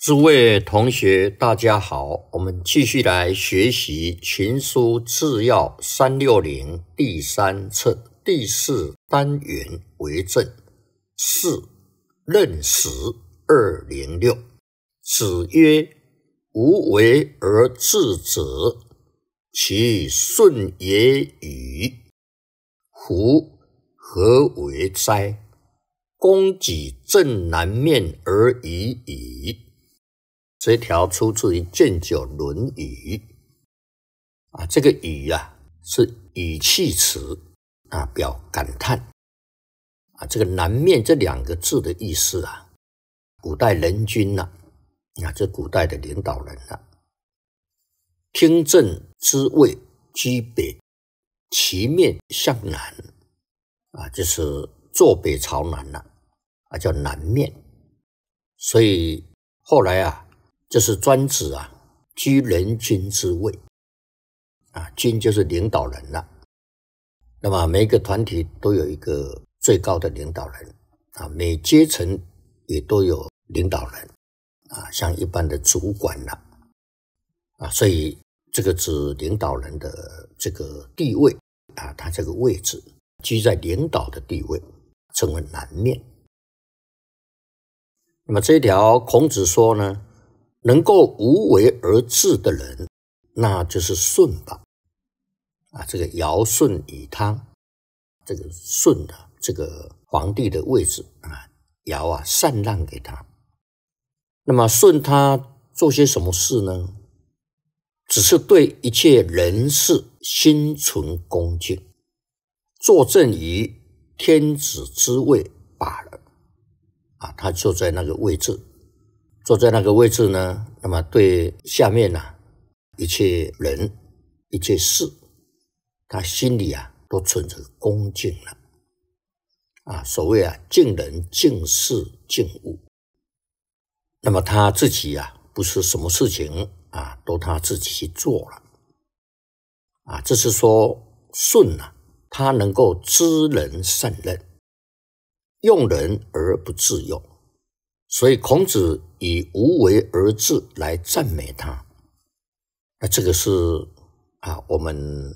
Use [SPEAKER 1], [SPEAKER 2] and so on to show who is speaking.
[SPEAKER 1] 诸位同学，大家好，我们继续来学习《群书治要360》第3册第4单元为政4任时206。子曰：无为而治者，其顺也与？夫何为哉？公己正南面而已矣。这一条出自于《建九论语》这个语是语气词表感叹这个南面这2个字的意思古代人君这古代的领导人听政之位居北，其面向南就是坐北朝南叫南面。所以后来就是专指居人君之位君就是领导人那么每一个团体都有一个最高的领导人每阶层也都有领导人像一般的主管所以这个指领导人的这个地位他这个位置居在领导的地位，称为南面。那么这一条孔子说呢，能够无为而治的人，那就是舜吧这个尧舜禹汤，这个舜的这个皇帝的位置尧禅让给他。那么舜他做些什么事呢？只是对一切人事心存恭敬，坐正于天子之位罢了他坐在那个位置，坐在那个位置呢，那么对下面一切人一切事，他心里都存着恭敬了所谓敬人敬事敬物。那么他自己不是什么事情都他自己去做了这是说舜他能够知人善任，用人而不自用，所以孔子以无为而治来赞美他。那这个是我们